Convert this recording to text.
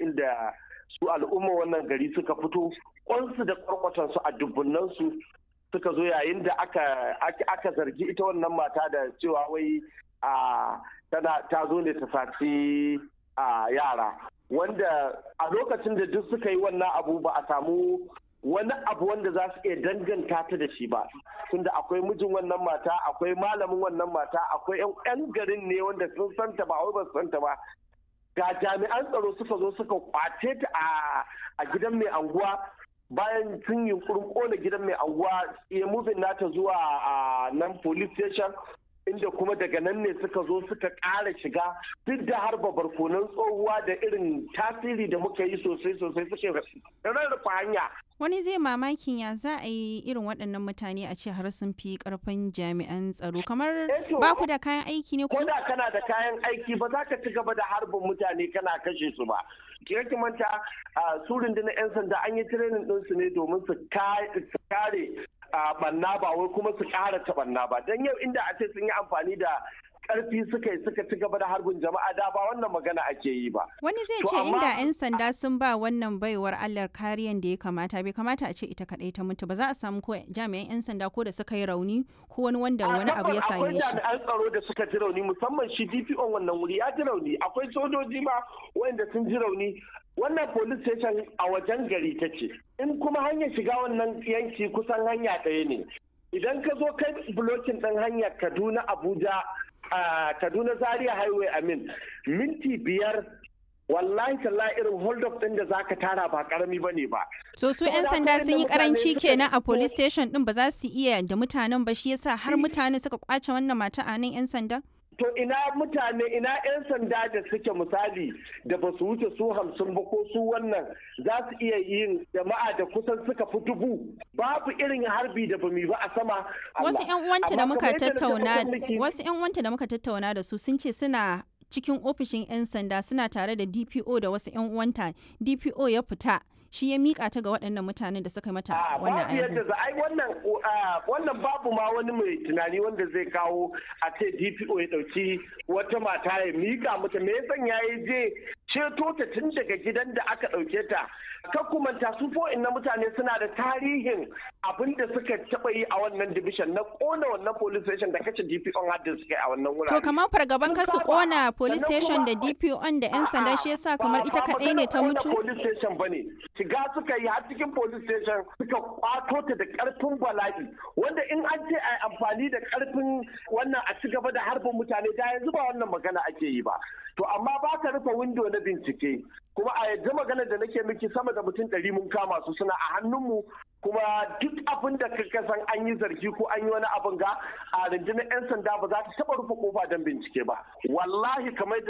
lokacin da su al'umma wannan gari suka fito kwansu da kwarkwatansu a dubbunansu suka zo yayin da aka zargi ita wannan mata da cewa wai ta zo ne ta saci yara, wanda a lokacin da duk suka yi wannan abu ba a samu wani abu wanda za su iya danganta ta da shi ba, tunda akwai mijin wannan mata, akwai malamin wannan mata, akwai 'yan garin ne wanda sun santa ba wai ba su santa ba. Ga jami'an tsaro suka zo suka kwace ta a gidan mai anguwa, bayan sun yi kona gidan mai anguwa ya mubin nata zuwa nan police station, inda kuma daga nan ne suka zo suka ƙara shiga duk da harba barkonan tsohuwa da irin tasiri da muka yi sosai suke rarrafa hanya. Wani zai mamakin ya za a yi irin waɗannan mutane a ce har sun fi ƙarfin jami'an tsaro, kamar ba ku da kayan aiki ne? Ko da kana da kayan aiki ba za ka ci gaba da harbin mutane kana kashe su ba. Ki manta su rundunar 'yan sanda an yi training ɗinsu ne domin su kare banna ba wai kuma su ƙara ta banna ba, don yau inda a ce sun yi amfani da ƙarfi suka ci gaba da harbin jama'a da ba wannan magana ake yi ba. Wani zai ce inda 'yan sanda sun ba wannan baiwar Allah kariyan da ya kamata, bai kamata a ce ita kaɗai ta mutu ba, za a samu ko jami'an 'yan sanda ko da suka yi rauni ko wani abu ya same shi. Akwai jami'an tsaro da suka ji rauni, musamman shi DPO wannan wuri ya ji rauni, akwai sojoji ma wanda sun ji rauni. Wannan police station a wajen gari take, in kuma hanyar shiga wannan yanki kusan hanya ɗaya ne. Idan ka zo kai blocking ɗin hanyar Kaduna Abuja Kaduna Zaria Highway minti 5 wallahi tallahi irin hold up din da zaka tara ba karami bane ba. So su 'yan sanda sun yi karanci kenan a police station din, ba za su iya da mutanen ba, shi yasa har mutane suka kwace wannan mata a nan 'yan sanda? To ina 'yan sanda da suke misali da ba su wuce su 50 ba ko su wannan za su iya yin jama'a da kusan suka fi 1000, babu irin harbi da bamu ba a sama. Wasu 'yan uwanta da muka tattauna da su sun ce suna cikin ofishin 'yan sanda suna tare da DPO da wasu 'yan uwanta, DPO ya fita shi ya mika ta ga waɗannan mutanen da suka mata wannan aiki. Wannan babu ma wani mai tunani wanda zai kawo a ce DPO ya ɗauki wata mata ya mika mata, me yasan ya yi je ceto ta tun daga gidan da aka ɗauke ta. Ka kumanta su na mutane suna da tarihin abin da suka taɓa yi a wannan division na ƙona wannan police station da kace DPO har da suka yi a wannan wurare. To kamar fargaban kasu ƙona police station da DPO da 'yan sanda shi yasa kamar ita kaɗai ne ta mutu? Police station bane. Shiga suka yi har cikin police station suka kwato ta da ƙarfin bala'i, wanda in an ce a amfani da ƙarfin wannan a ci gaba da harbin mutane da yanzu ba wannan magana ake yi ba. To amma ba ka rufe window na bincike, kuma a yanzu magana da nake miki sama da mutum 100 mun kama su suna a hannunmu, kuma duk abin da ka san an yi zargi ko an yi wani abin ga a rundunar 'yan sanda ba za ta taɓa rufe kofa don bincike ba. Wallahi kamar